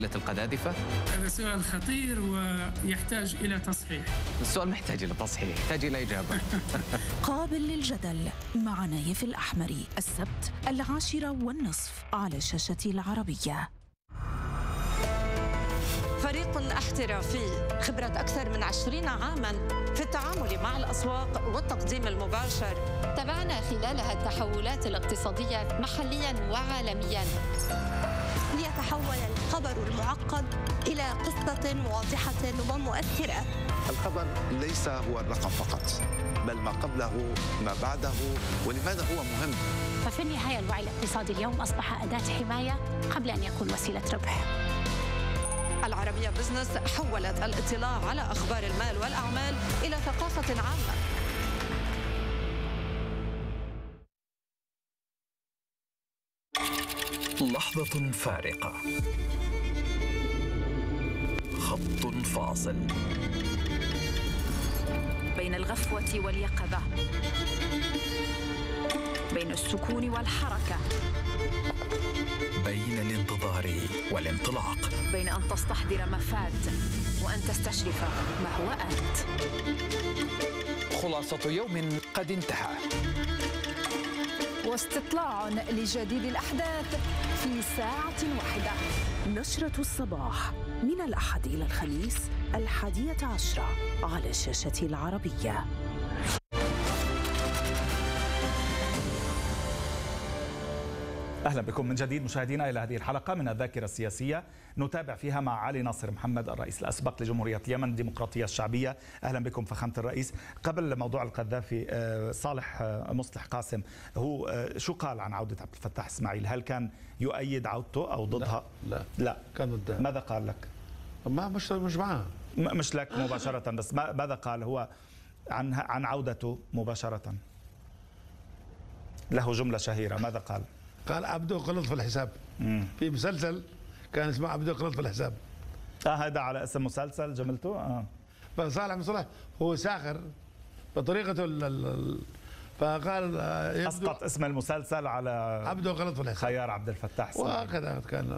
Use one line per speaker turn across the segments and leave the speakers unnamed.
القذافف؟
هذا سؤال خطير ويحتاج إلى تصحيح.
السؤال محتاج إلى تصحيح، يحتاج إلى إجابة.
قابل للجدل مع نايف الأحمري السبت 10:30 على شاشة العربية.
فريق احترافي خبرة أكثر من 20 عاماً في التعامل مع الأسواق والتقديم المباشر.
تابعنا خلالها التحولات الاقتصادية محلياً وعالمياً
ليتحول الخبر المعقد إلى قصة واضحة ومؤثرة.
الخبر ليس هو الرقم فقط، بل ما قبله ما بعده ولماذا هو مهم.
ففي النهاية الوعي الاقتصادي اليوم أصبح أداة حماية قبل أن يكون وسيلة ربح.
العربية بزنس حولت الاطلاع على أخبار المال والأعمال إلى ثقافة عامة.
لحظة فارقة، خط فاصل
بين الغفوة واليقظة، بين السكون والحركة،
بين الانتظار والانطلاق،
بين أن تستحضر ما فات وأن تستشرف ما هو آت.
خلاصة يوم قد انتهى،
واستطلاع لجديد الأحداث في ساعة واحدة. نشرة الصباح من الأحد إلى الخميس 11:00 على شاشة العربية.
أهلا بكم من جديد مشاهدينا إلى هذه الحلقة من الذاكرة السياسية، نتابع فيها مع علي ناصر محمد الرئيس الأسبق لجمهورية اليمن الديمقراطية الشعبية. أهلا بكم فخامة الرئيس. قبل موضوع القذافي، صالح مصلح قاسم هو شو قال عن عودة عبد الفتاح إسماعيل؟ هل كان يؤيد عودته أو ضدها؟
لا كان ضدها.
ماذا قال لك؟
ما مش معاه،
مش لك مباشرة، بس ماذا قال هو عن عودته مباشرة؟ له جملة شهيرة، ماذا قال؟
قال عبده غلط في الحساب. في مسلسل كان اسمه عبده غلط في الحساب.
هذا على اسم مسلسل جملته.
فصالح مصلح هو ساخر بطريقته فقال
اسقط اسم المسلسل على
عبده غلط في الحساب،
خيار عبد الفتاح إسماعيل.
وهكذا كان.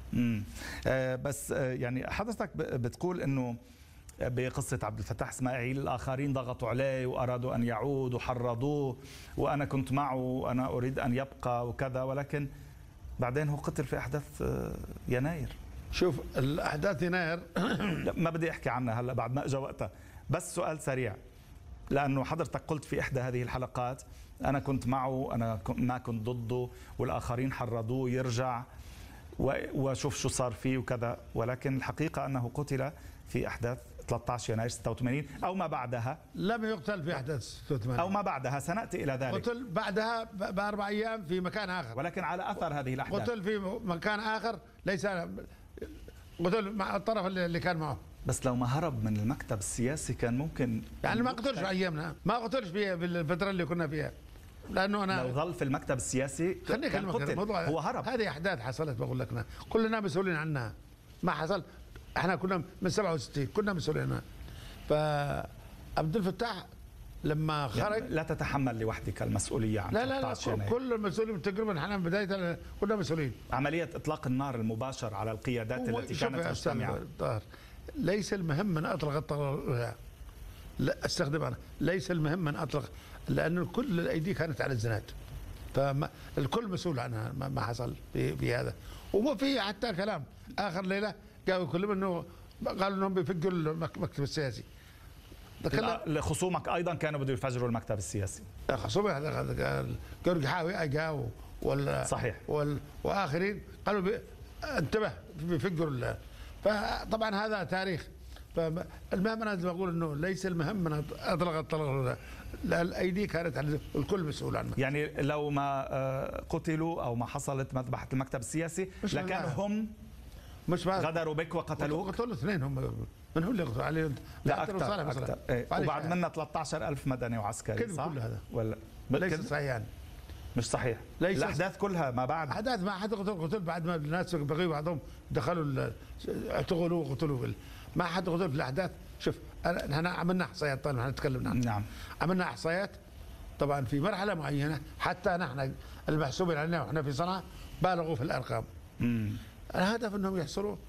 بس يعني حضرتك بتقول انه بقصة عبد الفتاح إسماعيل الآخرين ضغطوا عليه وأرادوا أن يعود وحرضوه وأنا كنت معه وأنا أريد أن يبقى وكذا، ولكن بعدين هو قتل في أحداث يناير.
شوف الأحداث يناير
ما بدي أحكي عنها هلأ بعد ما أجا وقتها، بس سؤال سريع، لأنه حضرتك قلت في إحدى هذه الحلقات أنا كنت معه، أنا ما كنت ضده والآخرين حرضوه يرجع وشوف شو صار فيه وكذا، ولكن الحقيقة أنه قتل في أحداث 13 يناير 86 أو ما بعدها.
لم يقتل في أحداث 86
أو ما بعدها، سنأتي إلى ذلك.
قتل بعدها ب4 أيام في مكان آخر،
ولكن على أثر هذه الأحداث.
قتل في مكان آخر، ليس قتل مع الطرف اللي كان معه.
بس لو ما هرب من المكتب السياسي كان ممكن
يعني ما قتلش في أيامنا، ما قتلش في الفترة اللي كنا فيها، لأنه أنا
لو ظل في المكتب السياسي كان قتل. هو هرب.
هذه أحداث حصلت، بقول لك كلنا مسؤولين عنها. ما حصل، احنا كنا من 67 كنا مسؤولين عنها. فعبد الفتاح لما خرج
يعني لا تتحمل لوحدك المسؤولية عن
لا كل المسؤولين تقريبا احنا من بداية كنا مسؤولين.
عملية إطلاق النار المباشر على القيادات التي كانت مجتمعة.
ليس المهم من أطلق الطلقة، لا استخدم أنا، ليس المهم من أطلق، لأن كل الأيدي كانت على الزناد، فالكل مسؤول عنها ما حصل في هذا. وما في حتى كلام آخر ليلة قالوا كلهم انه قالوا انهم بيفجروا المكتب السياسي.
خصومك ايضا كانوا بده يفجروا المكتب السياسي.
خصومي قالوا حاوي اجا
صحيح
واخرين قالوا انتبه بيفجروا. فطبعا هذا تاريخ. فالمهم انا لازم اقول انه ليس المهم من اطلق الايدي كانت على الكل مسؤول عنها.
يعني لو ما قتلوا او ما حصلت مذبحه المكتب السياسي لكانوا هم
مش
غدروا بك وقتلوك.
قتلوا اثنين هم، من هو اللي قتلوا علي؟
لا أكثر. وبعد منا 13,000 مدني وعسكري، صح؟
كل هذا
ولا
ليس صحيح يعني.
مش صحيح. الاحداث كلها ما بعد
احداث ما حد قتل بعد ما الناس بغيوا بعضهم دخلوا اعتقلوا وقتلوا. ما حد قتل في الاحداث. شوف احنا عملنا احصائيات، طبعا احنا تكلمنا عنها.
نعم
عملنا احصائيات طبعا في مرحله معينه، حتى نحن المحسوبين علينا واحنا في صنعاء بالغوا في الارقام. الهدف انهم يحصلوا